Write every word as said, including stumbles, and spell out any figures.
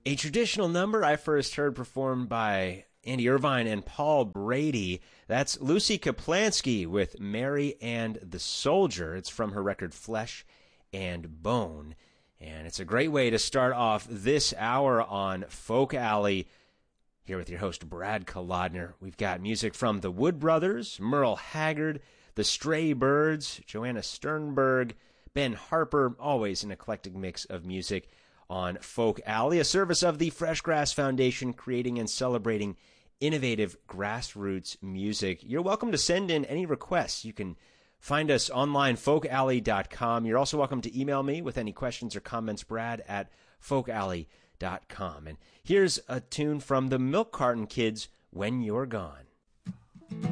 A traditional number I first heard performed by Andy Irvine and Paul Brady. That's Lucy Kaplansky with Mary and the Soldier. It's from her record Flesh and Bone. And it's a great way to start off this hour on Folk Alley. Here with your host, Brad Kolodner. We've got music from the Wood Brothers, Merle Haggard, the Stray Birds, Joanna Sternberg, Ben Harper. Always an eclectic mix of music on Folk Alley, a service of the Fresh Grass Foundation, creating and celebrating innovative grassroots music. You're welcome to send in any requests. You can find us online, folk alley dot com. You're also welcome to email me with any questions or comments, brad at folk alley dot com. And here's a tune from the Milk Carton Kids, When You're Gone.